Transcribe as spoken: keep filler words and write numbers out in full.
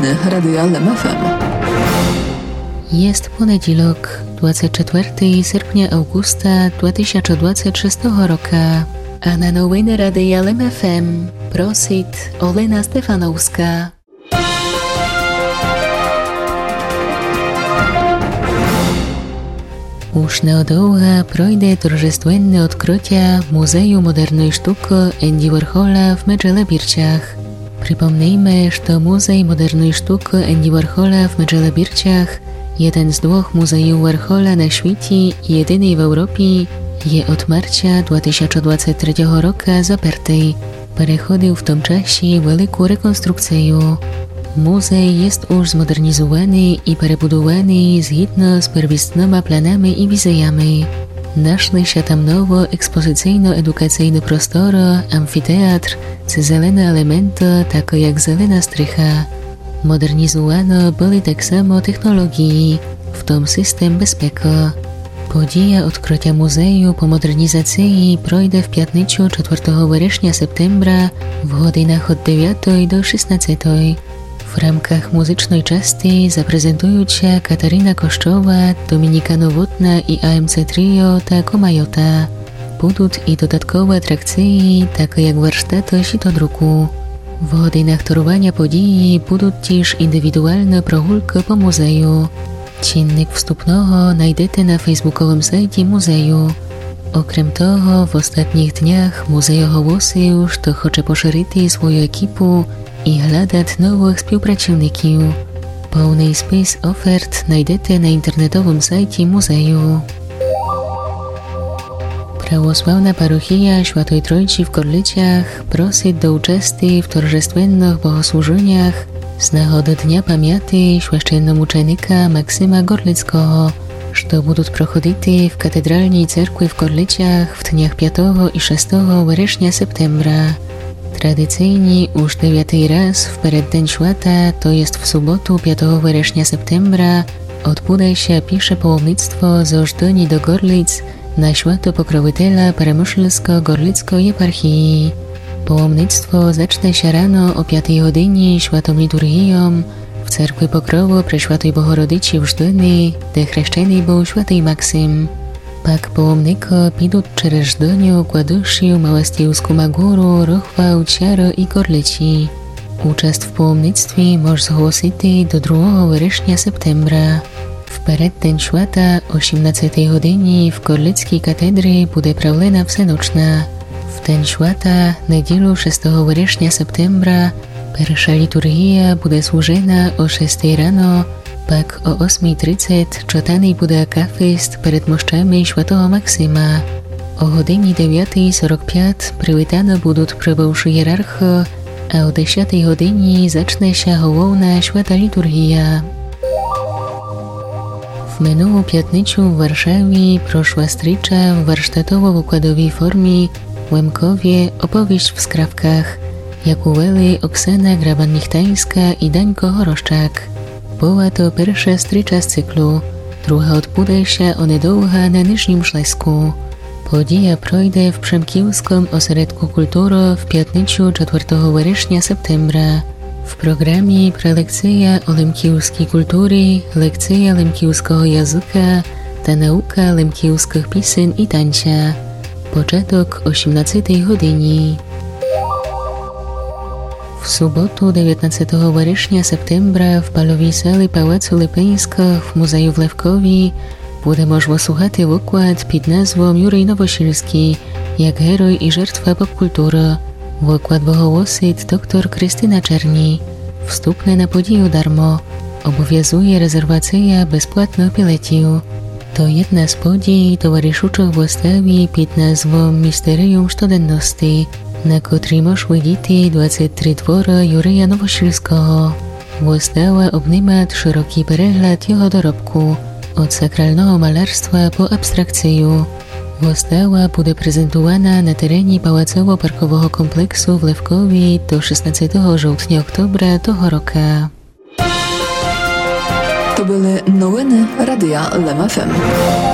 Radia Lem F M. Jest poniedziałek, dwudziestego czwartego sierpnia augusta dwa tysiące dwudziestego szóstego roku, a na nowiny Radia Lem F M prosit Olena Stefanowska. Už neodlouha projde торжественне odkrycia Muzeum Modernej Sztuki Andy Warhola w Medželebirčách. Przypomnijmy, że Muzej Modernej Sztuki Andy Warhola w Medželebirčách, jeden z dwóch muzeów Warhola na świecie i jedyny w Europie, je od marca dwa tysiące dwudziestego trzeciego roku zaparty. Przechodził w tym czasie wielką rekonstrukcję. Muzej jest już zmodernizowany i przebudowany zgodnie z pierwotnymi planami i wizjami. Našli się tam nowo ekspozycyjno-edukacyjny prostor, amfiteatr, z zelene elementy, takie jak zelena strycha. Modernizowano były tak samo technologii, w tym system bezpieki. Podія odkrycia muzeju po modernizacji projde w piątnicę czwartego września septembra w godzinach od dziewiątej do szesnastej. W ramkach muzycznej części zaprezentują się Katarina Koszczowa, Dominika Nowotna i A M C Trio ta Majota. Będą i dodatkowe atrakcje, takie jak warsztaty sitodruku. W godzinach torowania podii będą też indywidualne progrulki po muzeju. Dziennik wstupnego znajdziecie na facebookowym sajcie muzeju. Okrem toho, w ostatnich dniach muzej ogłosił, że chce poszerzyć swoją ekipę i hľadať nowych spolupracowników. Pełny spis ofert znajdziecie na internetowym sajcie muzeju. Prawosławna parochia Świętej Trójcy w Gorlicach prosi do uczestnictwa w торжественnych bogosłużeniach z nagody Dnia Pamięci święcenomuczenika Maksyma Gorlickiego, że będą prochodzić w katedralnej cerkwi w Gorlicach w dniach piątego i szóstego września septembra. Tradycyjnie już dziewiąty raz w przeddzień święta, to jest w sobotę piątego września septembra, odbędzie się pierwsze pałomnictwo z Ożdoni do Gorlic na święto pokroviteľa Przemyślsko-Gorlickiej eparchii. Pałomnictwo zacznie się rano o piątej godzinie świętą liturgią w cerkwi Pokrowu Prešvatej Bohorodicy w Żdoni, gdzie chrzczony był święty Maksym. Pak pałomniko pójdą przez Żdoniu, Kładuszył, Małastijską Magórę, Rochwał, Ciaro i Gorlici. Uczest w pałomnictwie może zgłosić do drugiego września septembra. W przeddzień święta o osiemnastej godzinie w Gorlickiej katedrze będzie prawlena wsenoczna. W ten święta, niedzielę szóstego września septembra, pierwsza liturgia będzie służona o szóstej rano, pak o ósmej trzydzieści czytany będzie akafist przed moszczami świętego Maksyma. O godzinie dziewiątej czterdzieści pięć przywitane będą przybywszy hierarchy, a o dziesiątej godzinie zacznie się główna święta liturgia. W minioną piątnicę w Warszawie proszła stricza w warsztatowo-wykładowej formie Łemkowie opowieść w skrawkach, jak uweli Oksana Graban-Nichtańska i Dańko Horoszczak. Była to pierwsza stricza z cyklu, druga odbędzie się onedługo na Niżnym Śląsku. Podija projde w Przemkielskim Ośrodku Kultury w piątnicę czwartego września septembra. W programie prelekcja o lemkielskiej kultury, lekcja lemkielskiego języka, ta nauka lemkielskich piosen i tańca. Początek osiemnastej godziny. W sobotę dziewiętnastego września septembra w balowej sali Pałacu Lipińskich w Muzeju w Lewkowie będzie można słuchać wykład pod nazwą Jurij Nowosilski, jak heroj i żertwa popkultury. Wykład wygłosi dr Krystyna Czerni. Wstupne na podію darmo. Obowiązuje rezerwacja bezpłatnych biletów. To jedna z podій towarzyszących wystawie pod nazwą Misterium Sztudenności, na której można widzieć dwadzieścia trzy twory Jurija Nowosilskiego. Wystawa obejmuje szeroki przegląd jego dorobku, od sakralnego malarstwa po abstrakcję. Wystawa będzie prezentowana na terenie Pałacowo-Parkowego kompleksu w Lewkowie do szesnastego żołtnia-oktobra tego roku. To były nowiny Radia Lem F M.